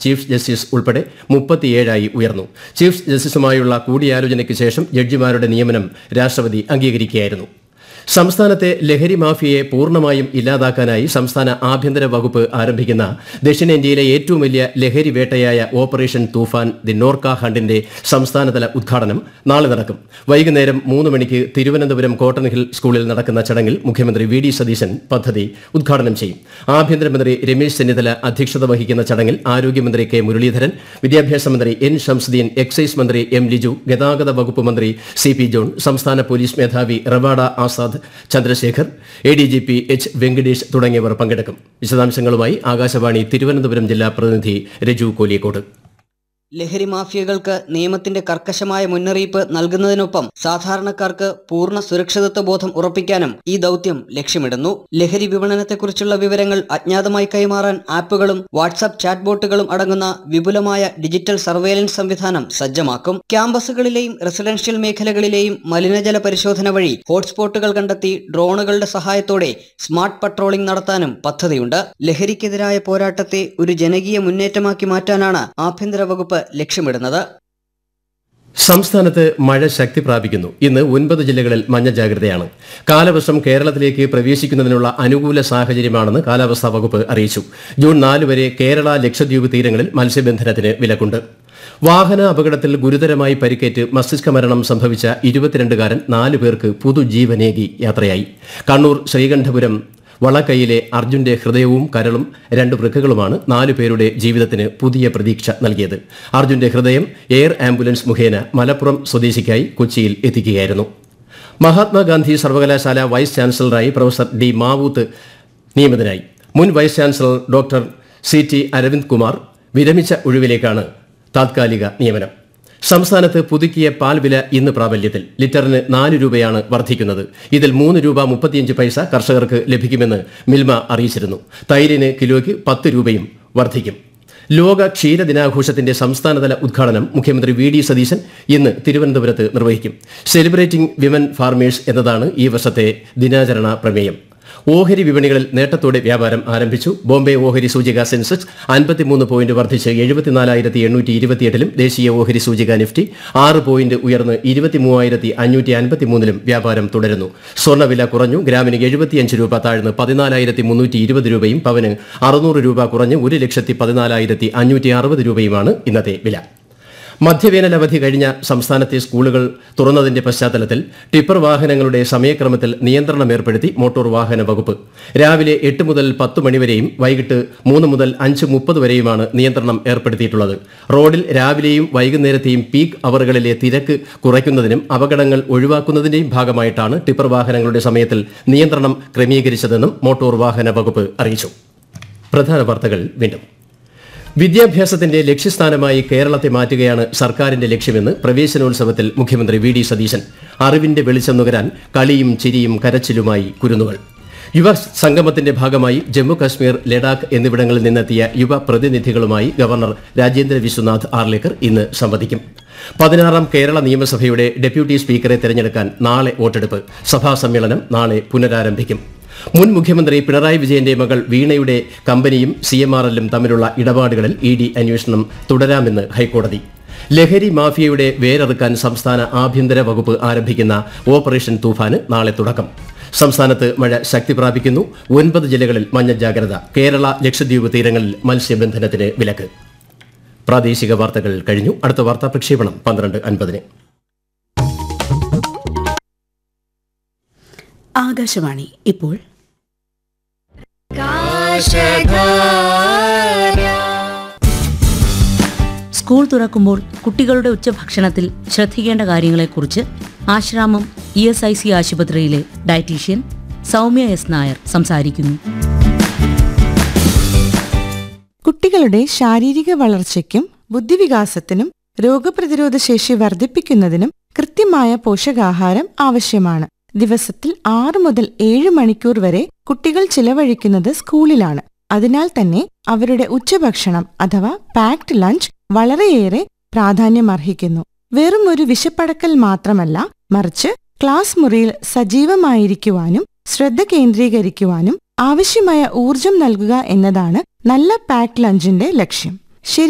Chief justice ഉൾപ്പെടെ 37 ഉയർന്നു. Chief ജസ്റ്റിസുമായുള്ള കൂടിയാലോചനയ്ക്ക് ശേഷം ജഡ്ജിമാരുടെ നിയമനം രാഷ്ട്രപതി അംഗീകരിക്കുകയായിരുന്നു. സംസ്ഥാനത്തെ ലഹരി മാഫിയയെ പൂർണ്ണമായും ഇല്ലാതാക്കാനായി സംസ്ഥാന ആഭ്യന്തര വകുപ്പ് ആരംഭിക്കുന്ന ദക്ഷിണേന്ത്യയിലെ ഏറ്റവും വലിയ ലഹരി വേട്ടയായ ഓപ്പറേഷൻ തൂഫാൻ ദി നോർക്ക ഹണ്ടിന്റെ സംസ്ഥാനതല ഉദ്ഘാടനം നാളെ നടക്കും. വൈകുന്നേരം 3 മണിക്ക് തിരുവനന്തപുരം കോട്ടൺ ഹിൽ സ്കൂളിൽ നടക്കുന്ന ചടങ്ങിൽ മുഖ്യമന്ത്രി വി.ഡി. സതീശൻ പദ്ധതി ഉദ്ഘാടനം ചെയ്യും. ആഭ്യന്തരമന്ത്രി രമേശ് ചെന്നിത്തല അധ്യക്ഷത വഹിക്കുന്ന ചടങ്ങിൽ ആരോഗ്യമന്ത്രി കെ മുരളീധരൻ, വിദ്യാഭ്യാസ മന്ത്രി എൻ ഷംസുദ്ദീൻ, എക്സൈസ് മന്ത്രി എം ലിജു, ഗതാഗത വകുപ്പ് മന്ത്രി സി.പി. ജോൺ, സംസ്ഥാന പോലീസ് മേധാവി റവാഡ ആസാദ് ചന്ദ്രശേഖർ, എഡിജിപി എച്ച് വെങ്കടേഷ് തുടങ്ങിയവർ പങ്കെടുക്കും. വിശദാംശങ്ങളുമായി ആകാശവാണി തിരുവനന്തപുരം ജില്ലാ പ്രതിനിധി രജു കോലിയക്കോട്. ലഹരി മാഫിയകൾക്ക് നിയമത്തിന്റെ കർക്കശമായ മുന്നറിയിപ്പ് നൽകുന്നതിനൊപ്പം സാധാരണക്കാർക്ക് പൂർണ്ണ സുരക്ഷിതത്വ ബോധം ഉറപ്പിക്കാനും ഈ ദൗത്യം ലക്ഷ്യമിടുന്നു. ലഹരി വിപണനത്തെക്കുറിച്ചുള്ള വിവരങ്ങൾ അജ്ഞാതമായി കൈമാറാൻ ആപ്പുകളും വാട്സ്ആപ്പ് ചാറ്റ് ബോട്ടുകളും അടങ്ങുന്ന വിപുലമായ ഡിജിറ്റൽ സർവേലൻസ് സംവിധാനം സജ്ജമാക്കും. ക്യാമ്പസുകളിലെയും റെസിഡൻഷ്യൽ മേഖലകളിലെയും മലിനജല പരിശോധന വഴി ഹോട്ട്സ്പോട്ടുകൾ കണ്ടെത്തി ഡ്രോണുകളുടെ സഹായത്തോടെ സ്മാർട്ട് പട്രോളിംഗ് നടത്താനും പദ്ധതിയുണ്ട്. ലഹരിക്കെതിരായ പോരാട്ടത്തെ ഒരു ജനകീയ മുന്നേറ്റമാക്കി മാറ്റാനാണ് ആഭ്യന്തര വകുപ്പ് ലക്ഷ്യമിടുന്നത്. സംസ്ഥാനത്ത് മഴ ശക്തി പ്രാപിക്കുന്നു. ഇന്ന് 9 ജില്ലകളിൽ മഞ്ഞ ജാഗ്രതയാണ്. കാലവർഷം കേരളത്തിലേക്ക് പ്രവേശിക്കുന്നതിനുള്ള അനുകൂല സാഹചര്യമാണെന്ന് കാലാവസ്ഥാ വകുപ്പ് അറിയിച്ചു. ജൂൺ 4 വരെ കേരള ലക്ഷദ്വീപ് തീരങ്ങളിൽ മത്സ്യബന്ധനത്തിന് വിലക്കുണ്ട്. വാഹന അപകടത്തിൽ ഗുരുതരമായി പരിക്കേറ്റ് മസ്തിഷ്ക മരണം സംഭവിച്ച 22കാരൻ 4 പേർക്ക് പുതുജീവനേകി യാത്രയായി. കണ്ണൂർ ശ്രീകണ്ഠപുരം വളക്കൈയിലെ അർജുന്റെ ഹൃദയവും കരളും 2 വൃക്കകളുമാണ് 4 പേരുടെ ജീവിതത്തിന് പുതിയ പ്രതീക്ഷ നൽകിയത്. അർജുന്റെ ഹൃദയം എയർ ആംബുലൻസ് മുഖേന മലപ്പുറം സ്വദേശിക്കായി കൊച്ചിയിൽ എത്തിക്കുകയായിരുന്നു. മഹാത്മാഗാന്ധി സർവകലാശാല വൈസ് ചാൻസലറായി പ്രൊഫസർ ഡി മാവൂത്ത് നിയമിതനായി. മുൻ vice chancellor doctor സി.ടി. Aravind Kumar വിരമിച്ച ഒഴിവിലേക്കാണ് താത്കാലിക നിയമനം. സംസ്ഥാനത്ത് പുതുക്കിയ പാൽ വില ഇന്ന് പ്രാബല്യത്തിൽ. ലിറ്ററിന് 4 രൂപയാണ് വർദ്ധിക്കുന്നത്. ഇതിൽ 3 രൂപ 35 പൈസ കർഷകർക്ക് ലഭിക്കുമെന്ന് മിൽമ അറിയിച്ചിരുന്നു. തൈരിന് കിലോയ്ക്ക് 10 രൂപയും വർദ്ധിക്കും. ലോക ക്ഷീരദിനാഘോഷത്തിന്റെ സംസ്ഥാനതല ഉദ്ഘാടനം മുഖ്യമന്ത്രി വി.ഡി. സതീശൻ ഇന്ന് തിരുവനന്തപുരത്ത് നിർവഹിക്കും. സെലിബ്രേറ്റിംഗ് വിമൻ ഫാർമേഴ്സ് എന്നതാണ് ഈ വർഷത്തെ ദിനാചരണ പ്രമേയം. ഓഹരി വിപണികളിൽ നേട്ടത്തോടെ വ്യാപാരം ആരംഭിച്ചു. ബോംബെ ഓഹരി സൂചിക സെൻസെക്സ് 53 പോയിന്റ് വർദ്ധിച്ച് 74,828-ലും ദേശീയ ഓഹരി സൂചിക നിഫ്റ്റി 6 പോയിന്റ് ഉയർന്ന് 23,553-ലും വ്യാപാരം തുടരുന്നു. സ്വർണ്ണവില കുറഞ്ഞു. ഗ്രാമിന് 75 രൂപ താഴ്ന്ന് 14,320 രൂപയും പവന് 600 രൂപ കുറഞ്ഞ് 1,14,560 രൂപയുമാണ് ഇന്നത്തെ വില. മധ്യവേനൽ അവധി കഴിഞ്ഞ സംസ്ഥാനത്തെ സ്കൂളുകൾ തുറന്നതിന്റെ പശ്ചാത്തലത്തിൽ ടിപ്പർ വാഹനങ്ങളുടെ സമയക്രമത്തിൽ നിയന്ത്രണം ഏർപ്പെടുത്തി മോട്ടോർ വാഹന വകുപ്പ്. രാവിലെ 8 മുതൽ 10 മണിവരെയും വൈകിട്ട് 3 മുതൽ 5:30 വരെയുമാണ് നിയന്ത്രണം ഏർപ്പെടുത്തിയിട്ടുള്ളത്. റോഡിൽ രാവിലെയും വൈകുന്നേരത്തെയും പീക്ക് അവറുകളിലെ തിരക്ക് കുറയ്ക്കുന്നതിനും അപകടങ്ങൾ ഒഴിവാക്കുന്നതിന്റെയും ഭാഗമായിട്ടാണ് ടിപ്പർ വാഹനങ്ങളുടെ സമയത്തിൽ നിയന്ത്രണം ക്രമീകരിച്ചതെന്നും മോട്ടോർ വാഹന വകുപ്പ് അറിയിച്ചു. പ്രധാന വാർത്തകൾ വീണ്ടും. വിദ്യാഭ്യാസത്തിന്റെ ലക്ഷ്യസ്ഥാനമായി കേരളത്തെ മാറ്റുകയാണ് സർക്കാരിന്റെ ലക്ഷ്യമെന്ന് പ്രവേശനോത്സവത്തിൽ മുഖ്യമന്ത്രി വി.ഡി. സതീശൻ. അറിവിന്റെ വെളിച്ചം നുകരാൻ കളിയും ചിരിയും കരച്ചിലുമായി കുരുന്നുകൾ. യുവ സംഗമത്തിന്റെ ഭാഗമായി ജമ്മു കശ്മീർ, ലഡാക്ക് എന്നിവിടങ്ങളിൽ നിന്നെത്തിയ യുവ പ്രതിനിധികളുമായി ഗവർണർ രാജേന്ദ്ര വിശ്വനാഥ് ആർലേക്കർ ഇന്ന് സംവദിക്കും. 16ാം കേരള നിയമസഭയുടെ ഡെപ്യൂട്ടി സ്പീക്കറെ തെരഞ്ഞെടുക്കാൻ നാളെ വോട്ടെടുപ്പ്. സഭാ സമ്മേളനം നാളെ പുനരാരംഭിക്കും. മുൻ മുഖ്യമന്ത്രി പിണറായി വിജയന്റെ മകൾ വീണയുടെ കമ്പനിയും CMRL-ഉം തമ്മിലുള്ള ഇടപാടുകളിൽ ED അന്വേഷണം തുടരാമെന്ന് ഹൈക്കോടതി. ലഹരി മാഫിയയുടെ വേരറുക്കാൻ സംസ്ഥാന ആഭ്യന്തര വകുപ്പ് ആരംഭിക്കുന്ന ഓപ്പറേഷൻ തൂഫാന് നാളെ തുടക്കം. സംസ്ഥാനത്ത് മഴ ശക്തി പ്രാപിക്കുന്നു. 9 ജില്ലകളിൽ മഞ്ഞ ജാഗ്രത. കേരള ലക്ഷദ്വീപ് തീരങ്ങളിൽ മത്സ്യബന്ധനത്തിന് വിലക്ക്. പ്രാദേശിക വാർത്തകൾ കഴിഞ്ഞു. അടുത്ത വാർത്താ പ്രക്ഷേപണം 12:50. ആകാശവാണി. ഇപ്പോൾ സ്കൂൾ തുറക്കുമ്പോൾ കുട്ടികളുടെ ഉച്ചഭക്ഷണത്തിൽ ശ്രദ്ധിക്കേണ്ട കാര്യങ്ങളെക്കുറിച്ച് ആശ്രാമം ESIC ആശുപത്രിയിലെ ഡയറ്റീഷ്യൻ സൗമ്യ S. നായർ സംസാരിക്കുന്നു. കുട്ടികളുടെ ശാരീരിക വളർച്ചയ്ക്കും ബുദ്ധിവികാസത്തിനും രോഗപ്രതിരോധ ശേഷി വർദ്ധിപ്പിക്കുന്നതിനും കൃത്യമായ പോഷകാഹാരം ആവശ്യമാണ്. ദിവസത്തിൽ 6 മുതൽ 7 മണിക്കൂർ വരെ കുട്ടികൾ ചിലവഴിക്കുന്നത് സ്കൂളിലാണ്. അതിനാൽ തന്നെ അവരുടെ ഉച്ചഭക്ഷണം അഥവാ പാക്ഡ് ലഞ്ച് വളരെയേറെ പ്രാധാന്യമർഹിക്കുന്നു. വെറും ഒരു വിശപ്പടക്കൽ മാത്രമല്ല, മറിച്ച് ക്ലാസ് മുറിയിൽ സജീവമായിരിക്കുവാനും ശ്രദ്ധ കേന്ദ്രീകരിക്കുവാനും ആവശ്യമായ ഊർജം നൽകുക എന്നതാണ് നല്ല പാക്ഡ് ലഞ്ചിന്റെ ലക്ഷ്യം.